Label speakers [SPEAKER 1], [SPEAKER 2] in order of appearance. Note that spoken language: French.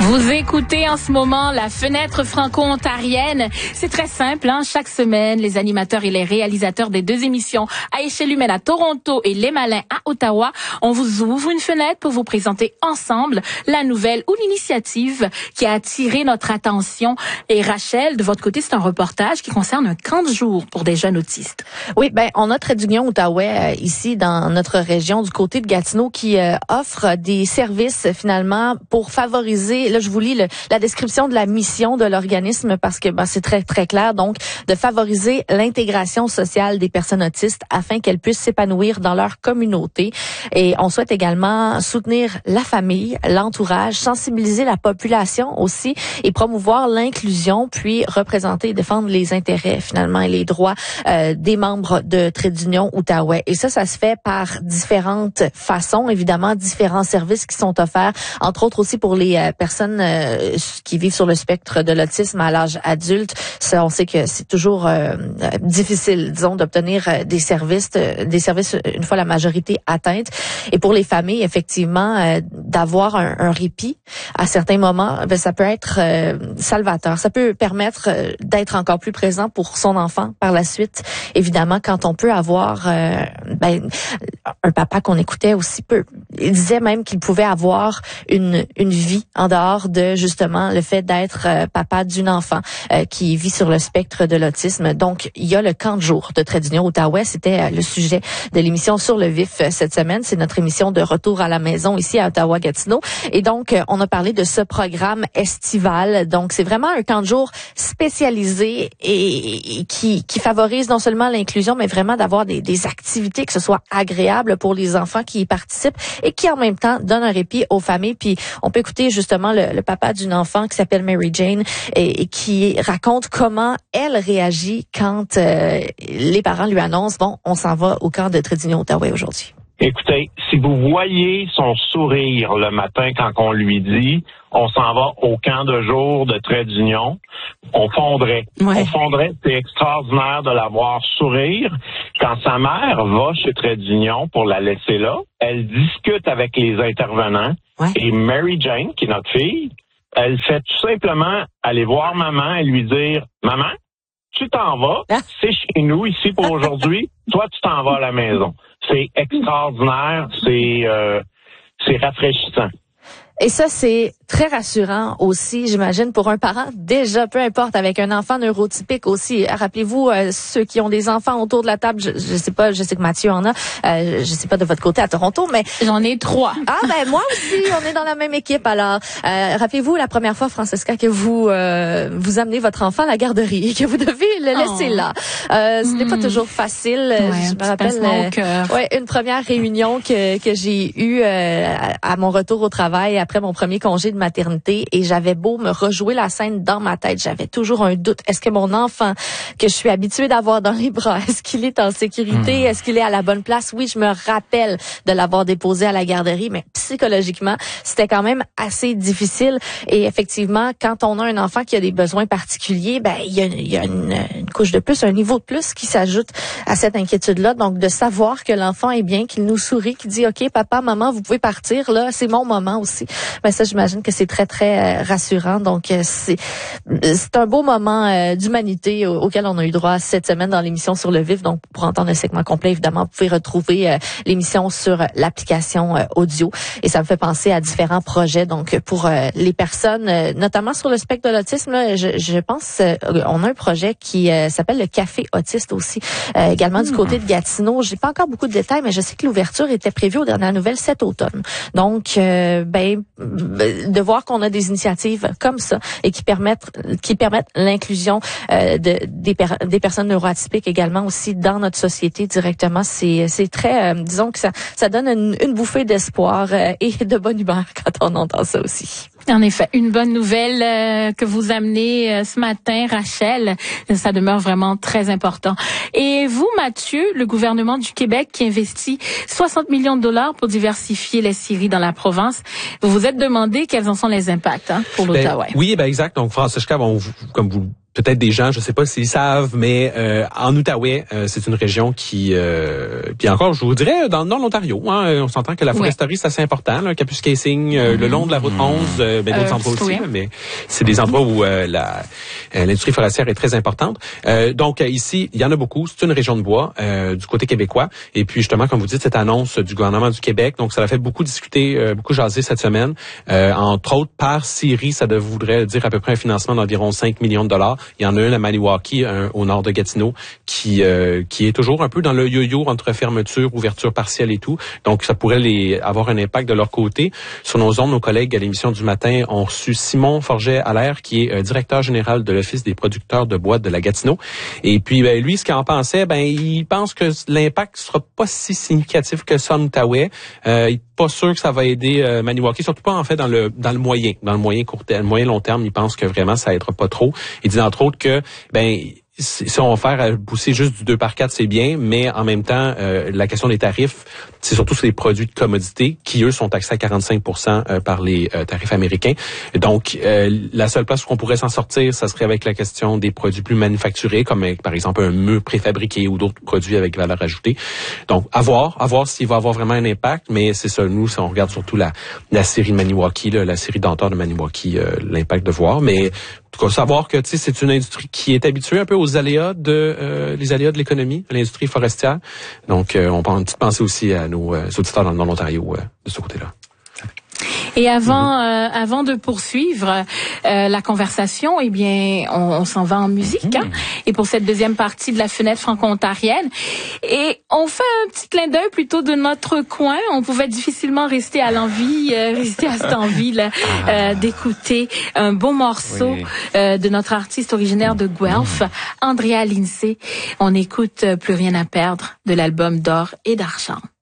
[SPEAKER 1] Vous écoutez en ce moment la fenêtre franco-ontarienne. C'est très simple, hein? Chaque semaine, les animateurs et les réalisateurs des deux émissions à échelle humaine à Toronto et Les Malins à Ottawa, on vous ouvre une fenêtre pour vous présenter ensemble la nouvelle ou l'initiative qui a attiré notre attention. Et Rachel, de votre côté, c'est un reportage qui concerne un camp de jour pour des jeunes autistes.
[SPEAKER 2] Oui, on a Trait d'Union Outaouais ici dans notre région du côté de Gatineau qui offre des services finalement pour favoriser. Là, je vous lis la description de la mission de l'organisme parce que c'est très, très clair. Donc, de favoriser l'intégration sociale des personnes autistes afin qu'elles puissent s'épanouir dans leur communauté. Et on souhaite également soutenir la famille, l'entourage, sensibiliser la population aussi et promouvoir l'inclusion, puis représenter et défendre les intérêts finalement et les droits des membres de Trait d'Union Outaouais. Et ça se fait par différentes façons, évidemment, différents services qui sont offerts, entre autres aussi pour les personnes qui vivent sur le spectre de l'autisme à l'âge adulte. Ça, on sait que c'est toujours difficile, disons, d'obtenir des services une fois la majorité atteinte. Et pour les familles, effectivement, d'avoir un répit à certains moments, ça peut être salvateur. Ça peut permettre d'être encore plus présent pour son enfant par la suite. Évidemment, quand on peut avoir un papa qu'on écoutait aussi peu, il disait même qu'il pouvait avoir une vie en dehors de justement le fait d'être papa d'une enfant qui vit sur le spectre de l'autisme. Donc, il y a le camp de jour de Trait d'Union Outaouais. C'était le sujet de l'émission Sur le vif cette semaine. C'est notre émission de retour à la maison ici à Ottawa-Gatineau. Et donc, on a parlé de ce programme estival. Donc, c'est vraiment un camp de jour spécialisé et qui favorise non seulement l'inclusion, mais vraiment d'avoir des activités que ce soit agréable pour les enfants qui y participent et qui en même temps donnent un répit aux familles. Puis, on peut écouter justement le papa d'une enfant qui s'appelle Mary Jane et qui raconte comment elle réagit quand les parents lui annoncent, on s'en va au camp de Trait d'Union Outaouais aujourd'hui.
[SPEAKER 3] Écoutez, si vous voyez son sourire le matin quand on lui dit on s'en va au camp de jour de Trait d'Union, on fondrait.
[SPEAKER 2] Ouais.
[SPEAKER 3] On fondrait. C'est extraordinaire de la voir sourire. Quand sa mère va chez Trait d'Union pour la laisser là, elle discute avec les intervenants.
[SPEAKER 2] Ouais.
[SPEAKER 3] Et Mary Jane, qui est notre fille, elle fait tout simplement aller voir maman et lui dire « Maman, tu t'en vas, c'est chez nous ici pour aujourd'hui, toi tu t'en vas à la maison. » C'est extraordinaire, c'est rafraîchissant.
[SPEAKER 2] Et ça, c'est très rassurant aussi, j'imagine, pour un parent. Déjà, peu importe, avec un enfant neurotypique aussi. Rappelez-vous, ceux qui ont des enfants autour de la table, je sais pas, je sais que Mathieu en a, je sais pas de votre côté à Toronto, mais...
[SPEAKER 1] J'en ai 3.
[SPEAKER 2] Ah, moi aussi, on est dans la même équipe. Alors, rappelez-vous la première fois, Francesca, que vous amenez votre enfant à la garderie et que vous devez le laisser là. Ce n'est pas toujours facile.
[SPEAKER 1] Ouais,
[SPEAKER 2] je me rappelle une première réunion que j'ai eue à mon retour au travail après mon premier congé de maternité et j'avais beau me rejouer la scène dans ma tête, j'avais toujours un doute. Est-ce que mon enfant que je suis habituée d'avoir dans les bras, est-ce qu'il est en sécurité? Est-ce qu'il est à la bonne place? Oui, je me rappelle de l'avoir déposé à la garderie, mais psychologiquement, c'était quand même assez difficile. Et effectivement, quand on a un enfant qui a des besoins particuliers, il y a une couche de plus, un niveau de plus qui s'ajoute à cette inquiétude-là. Donc, de savoir que l'enfant est bien, qu'il nous sourit, qu'il dit « OK, papa, maman, vous pouvez partir, là, c'est mon moment aussi ». Ça, j'imagine que c'est très, très rassurant. Donc, c'est un beau moment d'humanité auquel on a eu droit cette semaine dans l'émission Sur le vif. Donc, pour entendre le segment complet, évidemment, vous pouvez retrouver l'émission sur l'application audio. Et ça me fait penser à différents projets. Donc, pour les personnes, notamment sur le spectre de l'autisme, là, je pense, on a un projet qui s'appelle le Café Autiste aussi, également du côté de Gatineau. J'ai pas encore beaucoup de détails, mais je sais que l'ouverture était prévue aux dernières nouvelles cet automne. Donc, de voir qu'on a des initiatives comme ça et qui permettent l'inclusion des personnes neuroatypiques également aussi dans notre société directement, c'est très disons que ça donne une bouffée d'espoir et de bonne humeur quand on entend ça aussi.
[SPEAKER 1] En effet, une bonne nouvelle que vous amenez ce matin, Rachel. Ça demeure vraiment très important. Et vous, Mathieu, le gouvernement du Québec qui investit 60 millions de dollars pour diversifier les scieries dans la province, vous vous êtes demandé quels en sont les impacts pour l'Outaouais.
[SPEAKER 4] Oui, exact. Donc, Francesca, comme vous peut-être des gens, je sais pas s'ils savent, mais en Outaouais, c'est une région qui, puis encore, je vous dirais, dans le nord de l'Ontario, on s'entend que la foresterie, c'est assez important, là, Kapuskasing, le long de la route 11, d'autres endroits aussi, mais c'est des endroits où l'industrie forestière est très importante. Donc ici, il y en a beaucoup. C'est une région de bois du côté québécois. Et puis justement, comme vous dites, cette annonce du gouvernement du Québec, donc ça a fait beaucoup discuter, beaucoup jaser cette semaine. Entre autres, par série, ça voudrait dire à peu près un financement d'environ 5 millions de dollars. Il y en a un à Maniwaki, au nord de Gatineau, qui est toujours un peu dans le yo-yo entre fermeture, ouverture partielle et tout. Donc, ça pourrait avoir un impact de leur côté. Sur nos ondes, nos collègues à l'émission du matin ont reçu Simon Forget-Allaire, qui est directeur général de l'Office des producteurs de bois de la Gatineau. Et puis, lui, ce qu'il en pensait, il pense que l'impact sera pas si significatif que ça en Outaouais. Il est pas sûr que ça va aider Maniwaki, surtout pas en fait dans le moyen court terme, moyen long terme. Il pense que vraiment ça aidera pas trop. Il dit entre autres que si on va faire pousser juste du 2x4, c'est bien, mais en même temps, la question des tarifs, c'est surtout sur les produits de commodité qui, eux, sont taxés à 45% par les tarifs américains. Donc, la seule place où on pourrait s'en sortir, ça serait avec la question des produits plus manufacturés, comme par exemple un mur préfabriqué ou d'autres produits avec valeur ajoutée. Donc, à voir s'il va avoir vraiment un impact, mais c'est ça, nous, si on regarde surtout la série de Maniwaki, la série dentaire de Maniwaki, l'impact de voir, mais en tout cas, savoir que c'est une industrie qui est habituée un peu aux aléas les aléas de l'économie, l'industrie forestière. Donc, on prend une petite pensée aussi à nos auditeurs dans le nord de l'Ontario de ce côté-là.
[SPEAKER 1] Et avant de poursuivre la conversation, eh bien, on s'en va en musique. Et pour cette deuxième partie de la fenêtre franco-ontarienne, et on fait un petit clin d'œil plutôt de notre coin. On pouvait difficilement rester à cette envie là, d'écouter un beau morceau de notre artiste originaire de Guelph, Andrea Lindsay. On écoute Plus rien à perdre de l'album d'or et d'argent.